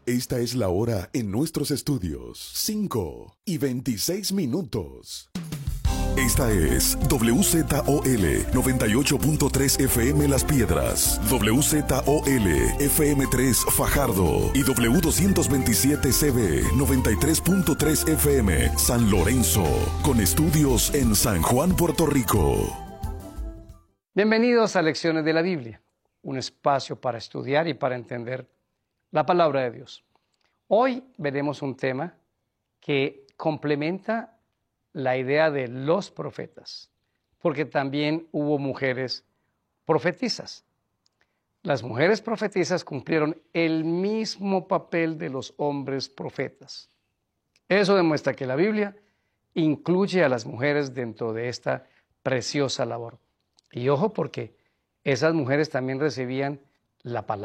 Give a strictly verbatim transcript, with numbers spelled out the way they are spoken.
Esta es la hora en nuestros estudios. cinco y veintiséis minutos. Esta es W Z O L noventa y ocho punto tres F M Las Piedras, W Z O L F M tres Fajardo y W doscientos veintisiete C B noventa y tres punto tres F M San Lorenzo, con estudios en San Juan, Puerto Rico. Bienvenidos a Lecciones de la Biblia, un espacio para estudiar y para entender la palabra de Dios. Hoy veremos un tema que complementa la idea de los profetas, porque también hubo mujeres profetisas. Las mujeres profetisas cumplieron el mismo papel de los hombres profetas. Eso demuestra que la Biblia incluye a las mujeres dentro de esta preciosa labor. Y ojo, porque esas mujeres también recibían la palabra